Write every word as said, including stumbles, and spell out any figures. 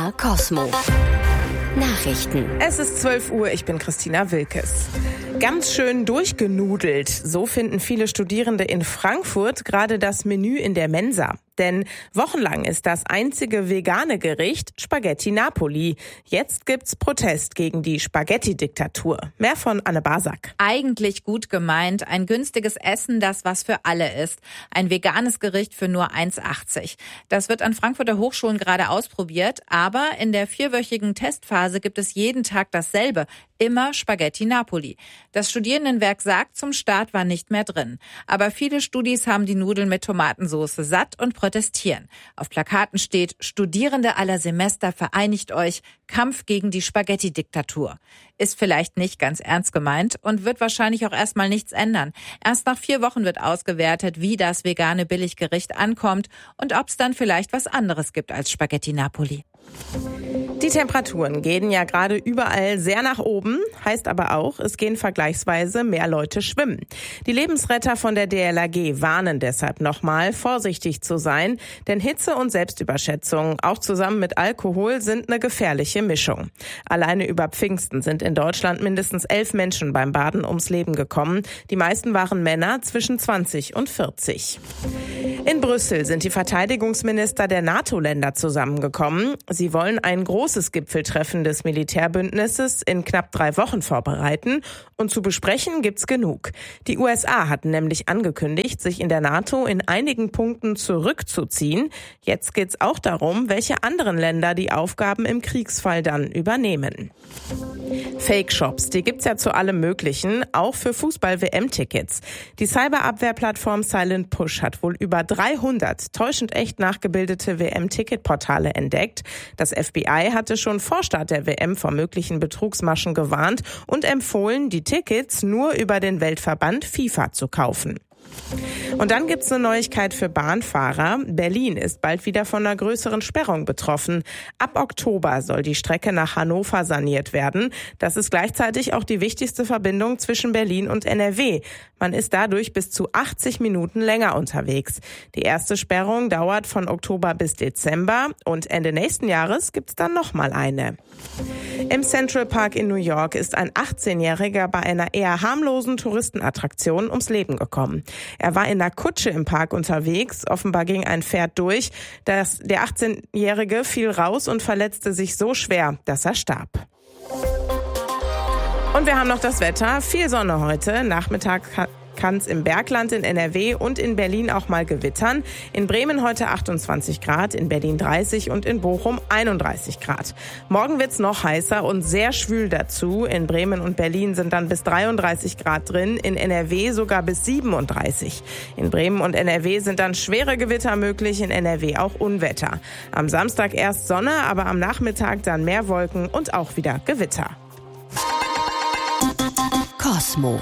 R Cosmo. Nachrichten. Es ist zwölf Uhr, ich bin Christina Wilkes. Ganz schön durchgenudelt. So finden viele Studierende in Frankfurt gerade das Menü in der Mensa. Denn wochenlang ist das einzige vegane Gericht Spaghetti Napoli. Jetzt gibt's Protest gegen die Spaghetti-Diktatur. Mehr von Anne Basak. Eigentlich gut gemeint. Ein günstiges Essen, das was für alle ist. Ein veganes Gericht für nur eins achtzig. Das wird an Frankfurter Hochschulen gerade ausprobiert. Aber in der vierwöchigen Testphase gibt es jeden Tag dasselbe. Immer Spaghetti Napoli. Das Studierendenwerk sagt, zum Start war nicht mehr drin. Aber viele Studis haben die Nudeln mit Tomatensauce satt und protestieren. Auf Plakaten steht: Studierende aller Semester, vereinigt euch, Kampf gegen die Spaghetti-Diktatur. Ist vielleicht nicht ganz ernst gemeint und wird wahrscheinlich auch erstmal nichts ändern. Erst nach vier Wochen wird ausgewertet, wie das vegane Billiggericht ankommt und ob es dann vielleicht was anderes gibt als Spaghetti Napoli. Die Temperaturen gehen ja gerade überall sehr nach oben, heißt aber auch, es gehen vergleichsweise mehr Leute schwimmen. Die Lebensretter von der D L R G warnen deshalb nochmal, vorsichtig zu sein, denn Hitze und Selbstüberschätzung, auch zusammen mit Alkohol, sind eine gefährliche Mischung. Alleine über Pfingsten sind in Deutschland mindestens elf Menschen beim Baden ums Leben gekommen. Die meisten waren Männer zwischen zwanzig und vierzig. In Brüssel sind die Verteidigungsminister der NATO-Länder zusammengekommen. Sie wollen ein großes Gipfeltreffen des Militärbündnisses in knapp drei Wochen vorbereiten. Und zu besprechen gibt's genug. Die U S A hatten nämlich angekündigt, sich in der NATO in einigen Punkten zurückzuziehen. Jetzt geht's auch darum, welche anderen Länder die Aufgaben im Kriegsfall dann übernehmen. Fake-Shops, die gibt's ja zu allem Möglichen, auch für Fußball-W M-Tickets. Die Cyberabwehrplattform Silent Push hat wohl über dreihundert täuschend echt nachgebildete W M-Ticketportale entdeckt. Das F B I hatte schon vor Start der W M vor möglichen Betrugsmaschen gewarnt und empfohlen, die Tickets nur über den Weltverband FIFA zu kaufen. Und dann gibt's eine Neuigkeit für Bahnfahrer. Berlin ist bald wieder von einer größeren Sperrung betroffen. Ab Oktober soll die Strecke nach Hannover saniert werden. Das ist gleichzeitig auch die wichtigste Verbindung zwischen Berlin und N R W. Man ist dadurch bis zu achtzig Minuten länger unterwegs. Die erste Sperrung dauert von Oktober bis Dezember und Ende nächsten Jahres gibt's dann nochmal eine. Im Central Park in New York ist ein achtzehnjähriger bei einer eher harmlosen Touristenattraktion ums Leben gekommen. Er war in einer Kutsche im Park unterwegs. Offenbar ging ein Pferd durch. Das, der achtzehnjährige fiel raus und verletzte sich so schwer, dass er starb. Und wir haben noch das Wetter. Viel Sonne heute. Nachmittag kann es im Bergland in N R W und in Berlin auch mal gewittern. In Bremen heute achtundzwanzig Grad, in Berlin dreißig und in Bochum einunddreißig Grad. Morgen wird's noch heißer und sehr schwül dazu. In Bremen und Berlin sind dann bis dreiunddreißig Grad drin, in N R W sogar bis siebenunddreißig. In Bremen und N R W sind dann schwere Gewitter möglich, in N R W auch Unwetter. Am Samstag erst Sonne, aber am Nachmittag dann mehr Wolken und auch wieder Gewitter. Cosmo.